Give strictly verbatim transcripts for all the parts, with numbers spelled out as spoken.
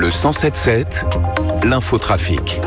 Le cent sept sept, l'infotrafic.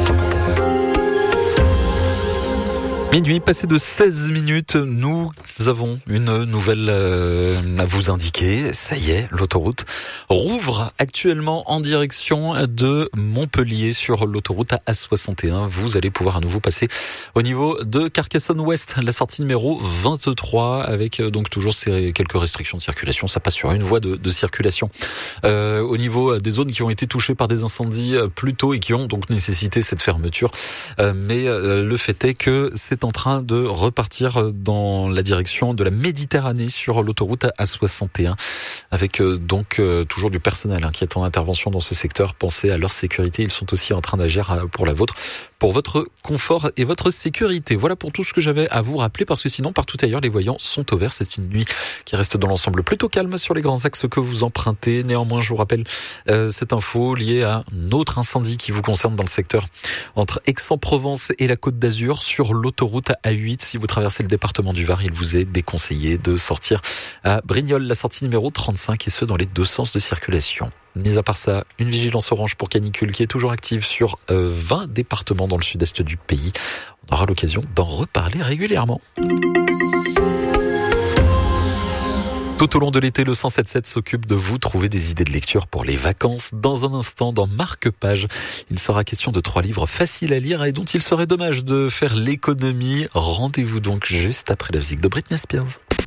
Minuit, passé de seize minutes, nous avons une nouvelle euh, à vous indiquer. Ça y est, l'autoroute rouvre actuellement en direction de Montpellier sur l'autoroute A soixante et un. Vous allez pouvoir à nouveau passer au niveau de Carcassonne-Ouest, la sortie numéro vingt-trois, avec donc toujours ces quelques restrictions de circulation. Ça passe sur une voie de, de circulation. Euh, au niveau des zones qui ont été touchées par des incendies plus tôt et qui ont donc nécessité cette fermeture. Euh, mais euh, le fait est que c'est en train de repartir dans la direction de la Méditerranée sur l'autoroute A soixante et un, avec euh, donc euh, toujours du personnel hein, qui est en intervention dans ce secteur. Pensez à leur sécurité, ils sont aussi en train d'agir euh, pour la vôtre, pour votre confort et votre sécurité. Voilà pour tout ce que j'avais à vous rappeler, parce que sinon partout ailleurs les voyants sont au vert. C'est une nuit qui reste dans l'ensemble plutôt calme sur les grands axes que vous empruntez. Néanmoins, je vous rappelle euh, cette info liée à un autre incendie qui vous concerne dans le secteur entre Aix-en-Provence et la Côte d'Azur sur l'autoroute A huit. Si vous traversez le département du Var, il vous est déconseillé de sortir à Brignoles, la sortie numéro trente-cinq, et ce dans les deux sens de circulation. Mis à part ça, une vigilance orange pour canicule qui est toujours active sur vingt départements dans le sud-est du pays. On aura l'occasion d'en reparler régulièrement. Tout au long de l'été, le cent sept sept s'occupe de vous trouver des idées de lecture pour les vacances. Dans un instant, dans Marque-Page, il sera question de trois livres faciles à lire et dont il serait dommage de faire l'économie. Rendez-vous donc juste après la musique de Britney Spears.